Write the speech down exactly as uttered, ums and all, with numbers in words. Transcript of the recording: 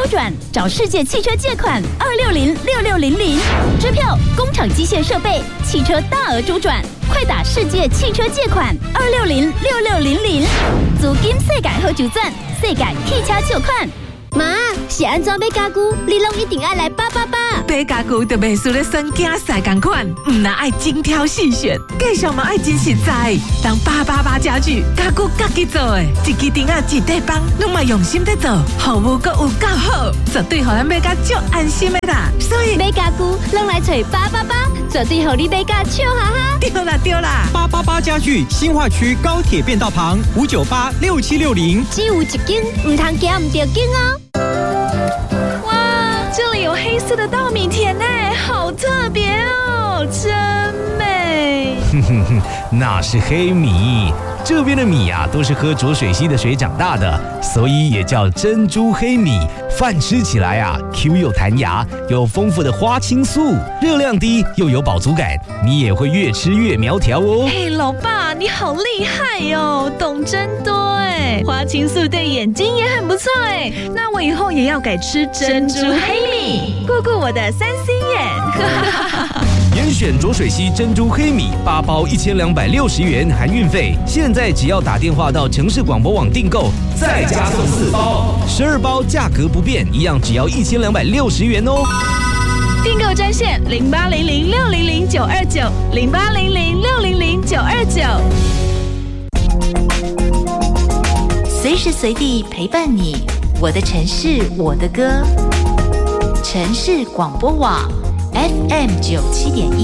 周转，找世界汽车借款二六零六六零零。支票、工厂机械设备、汽车大额周转，快打世界汽车借款二六零六六零零。资金世界好周转，世界汽车借款。 妈，是安怎买家具？你拢一定爱来八八八。 买家具就袂输咧选囝婿同款，唔那爱精挑细选，继续嘛爱真实在。当八八八家具，家具家己做的，一支钉啊一块板，拢嘛用心在做，服务阁有够好，绝对互咱买甲足安心的啦。所以买家具拢来找八八八，绝对互你买甲笑哈哈。 对啦对啦， 八八八家具新化区高铁变道旁五九八六七六零， 只有一间，唔通惊唔着紧哦。 这里有黑色的稻米田哎，好特别哦，真美。 哼哼哼，那是黑米。这边的米啊，都是喝浊水溪的水长大的，所以也叫珍珠黑米。饭吃起来啊 ，Q 又弹牙，有丰富的花青素，热量低又有饱足感，你也会越吃越苗条哦。 嘿，老爸，你好厉害哟，懂真多哎。花青素对眼睛也很不错哎，那我以后也要改吃珍珠黑米，顾顾我的三 C 眼。 严选浊水溪珍珠黑米八包一千两百六十元含运费，现在只要打电话到城市广播网订购，再加送四包，十二包价格不变，一样只要一千两百六十元哦。 订购专线零八零零六零零九二九零八零零六零零九二九， 随时随地陪伴你，我的城市，我的歌，城市广播网。F M 九七点一